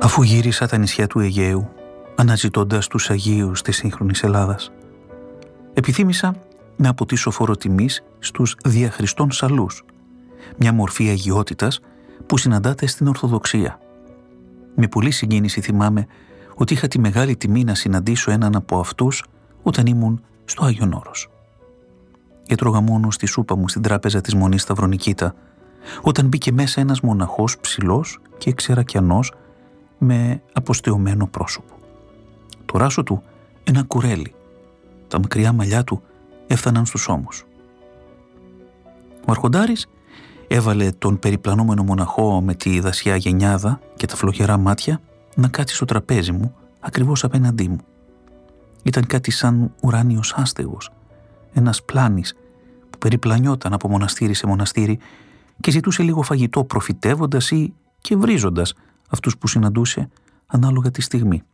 Αφού γύρισα τα νησιά του Αιγαίου, αναζητώντας τους Αγίους της σύγχρονης Ελλάδας, επιθύμησα να αποτίσω φόρο τιμής στους διαχριστών σαλούς, μια μορφή αγιότητας που συναντάται στην Ορθοδοξία. Με πολλή συγκίνηση θυμάμαι ότι είχα τη μεγάλη τιμή να συναντήσω έναν από αυτούς όταν ήμουν στο Άγιον Όρος. Έτρωγα μόνο στη σούπα μου στην τράπεζα της Μονής Σταυρονικήτα, όταν μπήκε μέσα ένας μοναχός ψηλός και ξερακιανός με αποστεωμένο πρόσωπο. Το ράσο του ένα κουρέλι, τα μακριά μαλλιά του έφταναν στους ώμους. Ο αρχοντάρης έβαλε τον περιπλανόμενο μοναχό με τη δασιά γενιάδα και τα φλογερά μάτια να κάτσει στο τραπέζι μου ακριβώς απέναντί μου. Ήταν κάτι σαν ουράνιος άστεγος, ένας πλάνης που περιπλανιόταν από μοναστήρι σε μοναστήρι και ζητούσε λίγο φαγητό προφητεύοντας ή και βρίζοντας αυτούς που συναντούσε ανάλογα τη στιγμή.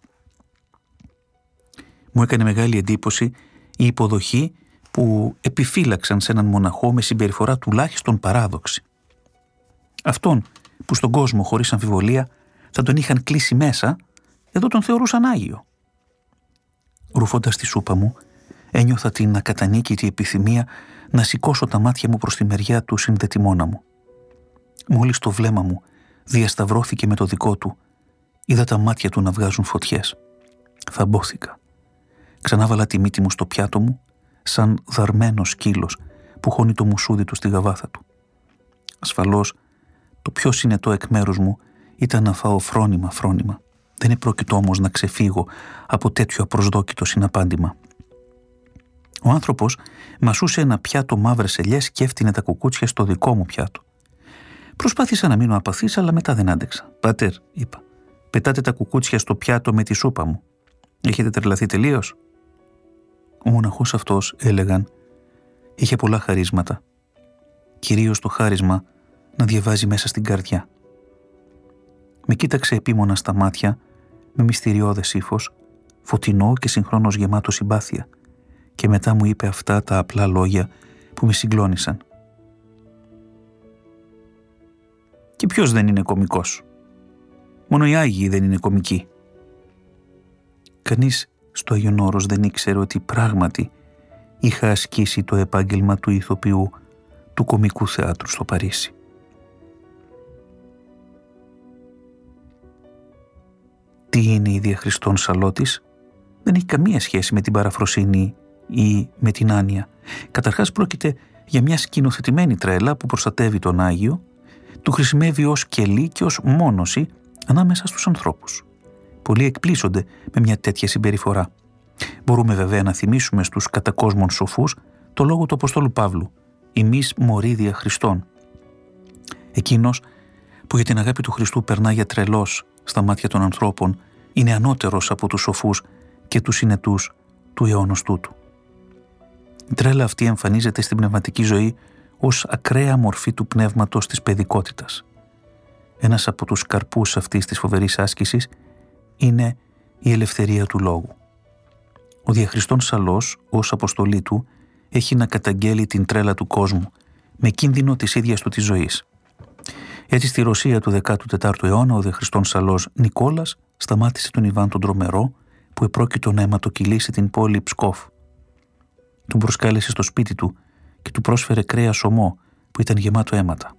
Μου έκανε μεγάλη εντύπωση η υποδοχή που επιφύλαξαν σε έναν μοναχό με συμπεριφορά τουλάχιστον παράδοξη. Αυτόν που στον κόσμο χωρίς αμφιβολία θα τον είχαν κλείσει μέσα, εδώ τον θεωρούσαν Άγιο. Ρουφώντας τη σούπα μου, ένιωθα την ακατανίκητη επιθυμία να σηκώσω τα μάτια μου προς τη μεριά του συνδετημόνα μου. Μόλις το βλέμμα μου διασταυρώθηκε με το δικό του, είδα τα μάτια του να βγάζουν φωτιές. Θαμπόθηκα. Ξανάβαλα τη μύτη μου στο πιάτο μου, σαν δαρμένος σκύλος που χώνει το μουσούδι του στη γαβάθα του. Ασφαλώς, το πιο συνετό εκ μέρους μου ήταν να φάω φρόνημα. Δεν επρόκειτο όμως να ξεφύγω από τέτοιο απροσδόκητο συναπάντημα. Ο άνθρωπος μασούσε ένα πιάτο μαύρες ελιές και έφτιανε τα κουκούτσια στο δικό μου πιάτο. Προσπάθησα να μείνω απαθής, αλλά μετά δεν άντεξα. «Πάτερ», είπα, «πετάτε τα κουκούτσια στο πιάτο με τη σούπα μου. Έχετε τρελαθεί τελείως?» Ο μοναχός αυτός, έλεγαν, είχε πολλά χαρίσματα. Κυρίως το χάρισμα να διαβάζει μέσα στην καρδιά. Με κοίταξε επίμονα στα μάτια, με μυστηριώδες ύφος, φωτεινό και συγχρόνως γεμάτο συμπάθεια, και μετά μου είπε αυτά τα απλά λόγια που με συγκλώνησαν. «Και ποιος δεν είναι κωμικός? Μόνο οι Άγιοι δεν είναι κωμικοί». Κανείς στο Άγιον Όρος δεν ήξερε ότι πράγματι είχα ασκήσει το επάγγελμα του ηθοποιού του κωμικού θεάτρου στο Παρίσι. Τι είναι η διαχριστών σαλότης? Δεν έχει καμία σχέση με την παραφροσύνη ή με την άνοια. Καταρχάς πρόκειται για μια σκηνοθετημένη τρέλα που προστατεύει τον Άγιο, του χρησιμεύει ως κελί και ως μόνωση ανάμεσα στους ανθρώπους. Πολλοί εκπλήσονται με μια τέτοια συμπεριφορά. Μπορούμε βέβαια να θυμίσουμε στους κατακόσμων σοφούς το λόγο του Αποστόλου Παύλου, «Ημείς μωροί δια Χριστών». Εκείνος που για την αγάπη του Χριστού περνά για τρελός στα μάτια των ανθρώπων είναι ανώτερος από τους σοφούς και τους συνετούς του αιώνος τούτου. Η τρέλα αυτή εμφανίζεται στην πνευματική ζωή ως ακραία μορφή του πνεύματος της παιδικότητας. Ένας από τους καρπούς αυτής της φοβερής άσκησης είναι η ελευθερία του λόγου. Ο διαχριστών σαλός, ως αποστολή του, έχει να καταγγέλει την τρέλα του κόσμου με κίνδυνο της ίδιας του της ζωής. Έτσι στη Ρωσία του 14ου αιώνα ο διαχριστών σαλός Νικόλας σταμάτησε τον Ιβάν τον Τρομερό που επρόκειτο να αιματοκυλήσει την πόλη Ψκόφ. Τον προσκάλεσε στο σπίτι του και του πρόσφερε κρέας ομό που ήταν γεμάτο αίματα.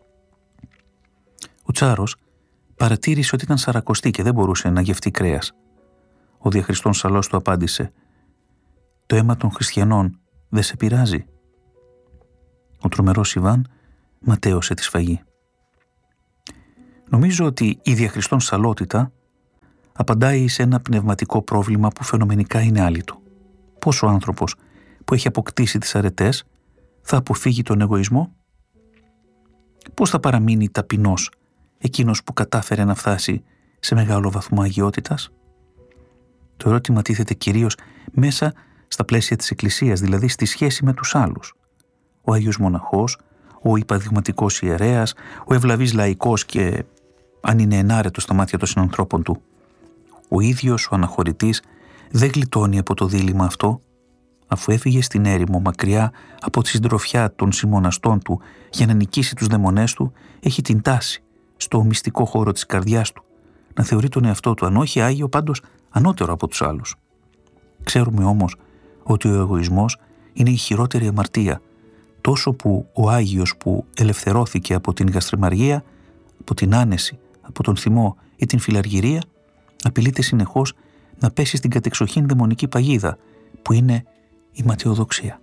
Ο Τσάρος παρατήρησε ότι ήταν σαρακοστή και δεν μπορούσε να γευτεί κρέας. Ο διαχριστών σαλός του απάντησε «Το αίμα των χριστιανών δεν σε πειράζει?» Ο τρομερός Ιβάν ματαίωσε τη σφαγή. Νομίζω ότι η διαχριστών σαλότητα απαντάει σε ένα πνευματικό πρόβλημα που φαινομενικά είναι άλυτο. Πώς ο άνθρωπος που έχει αποκτήσει τις αρετές θα αποφύγει τον εγωισμό? Πώς θα παραμείνει ταπεινός εκείνος που κατάφερε να φτάσει σε μεγάλο βαθμό αγιότητας? Το ερώτημα τίθεται κυρίως μέσα στα πλαίσια της Εκκλησίας, δηλαδή στη σχέση με τους άλλους. Ο Άγιος Μοναχός, ο υπαδειγματικός ιερέας, ο ευλαβής λαϊκός και αν είναι ενάρετος στα μάτια των συνανθρώπων του. Ο ίδιος ο αναχωρητής δεν γλιτώνει από το δίλημμα αυτό, αφού έφυγε στην έρημο μακριά από τη συντροφιά των συμμοναστών του για να νικήσει τους δαιμονές του, έχει την τάση στο μυστικό χώρο της καρδιάς του να θεωρεί τον εαυτό του, αν όχι άγιο, πάντως ανώτερο από τους άλλους. Ξέρουμε όμως ότι ο εγωισμός είναι η χειρότερη αμαρτία, τόσο που ο Άγιος που ελευθερώθηκε από την γαστριμαργία, από την άνεση, από τον θυμό ή την φιλαργυρία, απειλείται συνεχώς να πέσει στην κατεξοχήν δαιμονική παγίδα, που είναι η ματαιοδοξία.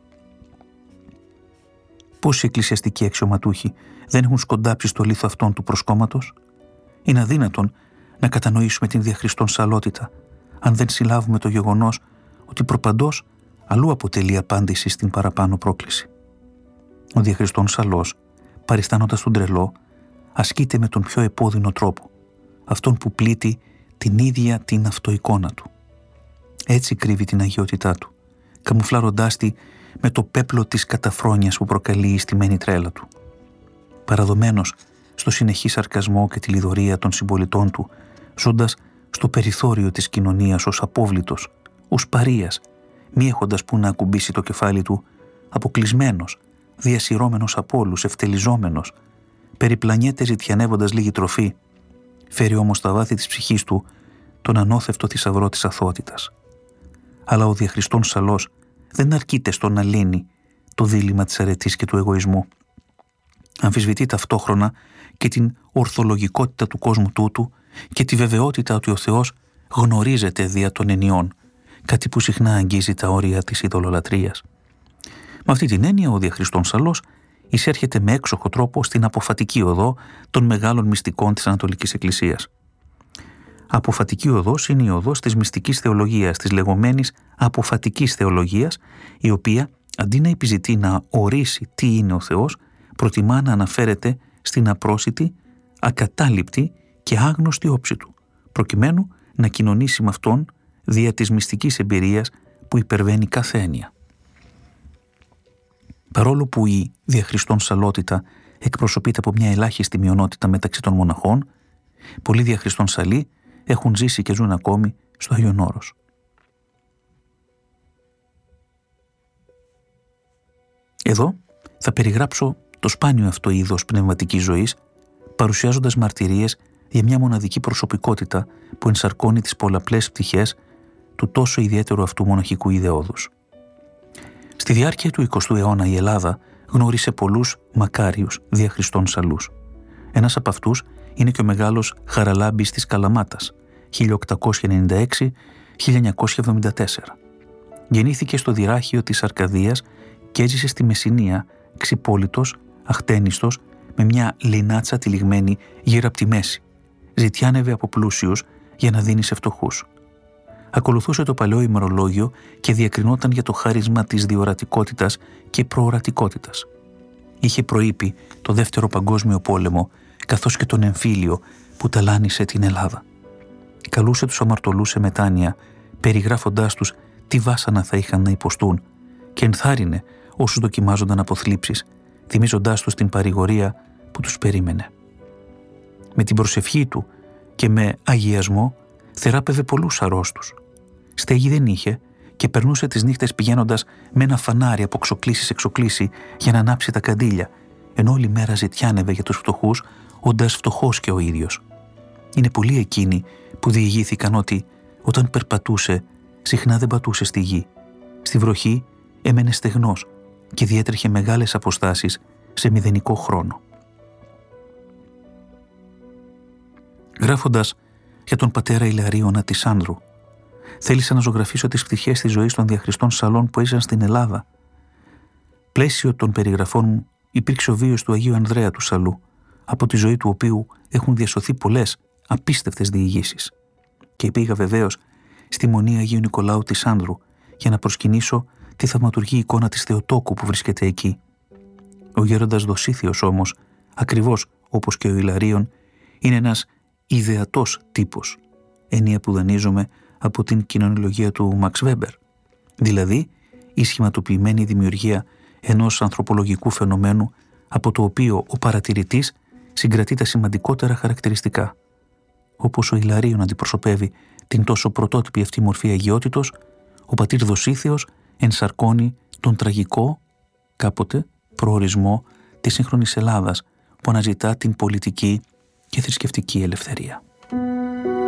Πόσοι εκκλησιαστικοί αξιωματούχοι δεν έχουν σκοντάψει στο λίθο αυτόν του προσκόμματος? Είναι αδύνατον να κατανοήσουμε την διαχριστόν σαλότητα, αν δεν συλλάβουμε το γεγονός ότι προπαντός αλλού αποτελεί απάντηση στην παραπάνω πρόκληση. Ο διαχριστόν σαλός, παριστάνοντας τον τρελό, ασκείται με τον πιο επώδυνο τρόπο, αυτόν που πλήττει την ίδια την αυτοεικόνα του. Έτσι κρύβει την αγιότητά του, καμουφλάροντάς τη με το πέπλο της καταφρόνιας που προκαλεί η στημένη τρέλα του. Παραδομένος στο συνεχή σαρκασμό και τη λιδωρία των συμπολιτών του, ζώντας στο περιθώριο της κοινωνίας ως απόβλητος, ως παρείας, μη έχοντας που να ακουμπήσει το κεφάλι του, αποκλεισμένος, διασυρώμενος από όλους, ευτελιζόμενος, περιπλανιέται ζητιανεύοντας λίγη τροφή, φέρει όμως στα βάθη της ψυχής του τον ανώθευτο θησαυρό της αθωότητας. Αλλά ο διαχριστόν σαλός δεν αρκείται στο να λύνει το δίλημμα της αρετής και του εγωισμού. Αμφισβητεί ταυτόχρονα και την ορθολογικότητα του κόσμου τούτου και τη βεβαιότητα ότι ο Θεός γνωρίζεται δια των ενιών, κάτι που συχνά αγγίζει τα όρια της ειδωλολατρίας. Με αυτή την έννοια ο διαχριστόν σαλός εισέρχεται με έξοχο τρόπο στην αποφατική οδό των μεγάλων μυστικών της Ανατολικής Εκκλησίας. Αποφατική οδός είναι η οδός της μυστικής θεολογίας, της λεγόμενης αποφατικής θεολογίας, η οποία αντί να επιζητεί να ορίσει τι είναι ο Θεός, προτιμά να αναφέρεται στην απρόσιτη, ακατάληπτη και άγνωστη όψη του, προκειμένου να κοινωνήσει με αυτόν δια της μυστικής εμπειρίας που υπερβαίνει κάθε έννοια. Παρόλο που η διαχριστόν σαλότητα εκπροσωπείται από μια ελάχιστη μειονότητα μεταξύ των μοναχών, πολλοί διαχριστόν σαλοί έχουν ζήσει και ζουν ακόμη στο Άγιον Όρος. Εδώ θα περιγράψω το σπάνιο αυτό είδος πνευματικής ζωής, παρουσιάζοντας μαρτυρίες για μια μοναδική προσωπικότητα που ενσαρκώνει τις πολλαπλές πτυχές του τόσο ιδιαίτερου αυτού μοναχικού ιδεώδους. Στη διάρκεια του 20ου αιώνα η Ελλάδα γνώρισε πολλούς μακάριους διαχριστών σαλούς. Ένας από αυτούς είναι και ο μεγάλος Χαραλάμπης της Καλαμάτας, 1896-1974. Γεννήθηκε στο Δυράχιο της Αρκαδίας και έζησε στη Μεσσηνία, ξυπόλυτος, αχτένιστος, με μια λινάτσα τυλιγμένη γύρω από τη μέση. Ζητιάνευε από πλούσιους για να δίνει σε φτωχούς. Ακολουθούσε το παλαιό ημερολόγιο και διακρινόταν για το χάρισμα της διορατικότητας και προορατικότητας. Είχε προείπει το Δεύτερο Παγκόσμιο Πόλεμο, καθώς και τον εμφύλιο που ταλάνισε την Ελλάδα. Καλούσε τους αμαρτωλούς σε μετάνοια, περιγράφοντάς τους τι βάσανα θα είχαν να υποστούν, και ενθάρρυνε όσους δοκιμάζονταν από θλίψεις, θυμίζοντάς τους την παρηγορία που τους περίμενε. Με την προσευχή του και με αγιασμό θεράπευε πολλούς αρρώστους. Στέγη δεν είχε και περνούσε τις νύχτες πηγαίνοντας με ένα φανάρι από ξοκλήσι σε ξοκλήσι για να ανάψει τα καντήλια, ενώ όλη μέρα ζητιάνευε για τους φτωχούς, όντας φτωχός και ο ίδιος. Είναι πολλοί εκείνοι που διηγήθηκαν ότι όταν περπατούσε συχνά δεν πατούσε στη γη. Στη βροχή έμενε στεγνός και διέτρεχε μεγάλες αποστάσεις σε μηδενικό χρόνο. Γράφοντας για τον πατέρα Ηλαρίωνα της Άνδρου, θέλησα να ζωγραφίσω τις πτυχές της ζωής των διαχριστών σαλών που έζησαν στην Ελλάδα. Πλαίσιο των περιγραφών μου υπήρξε ο βίος του Αγίου Ανδρέα του Σαλού, από τη ζωή του οποίου έχουν διασωθεί πολλές απίστευτες διηγήσεις. Και πήγα βεβαίως στη Μονή Αγίου Νικολάου της Άνδρου για να προσκυνήσω τη θαυματουργή εικόνα της Θεοτόκου που βρίσκεται εκεί. Ο γέροντας Δοσίθιος όμως, ακριβώς όπως και ο Ηλαρίων, είναι ένας ιδεατός τύπος, έννοια που δανείζομαι από την κοινωνιολογία του Μαξ Βέμπερ, δηλαδή η σχηματοποιημένη δημιουργία ενός ανθρωπολογικού φαινομένου από το οποίο ο παρατηρητής συγκρατεί τα σημαντικότερα χαρακτηριστικά. Όπως ο Ηλαρίων αντιπροσωπεύει την τόσο πρωτότυπη αυτή μορφή αγιότητος, ο πατήρ Δοσίθιος ενσαρκώνει τον τραγικό, κάποτε, προορισμό της σύγχρονης Ελλάδας που αναζητά την πολιτική και θρησκευτική ελευθερία.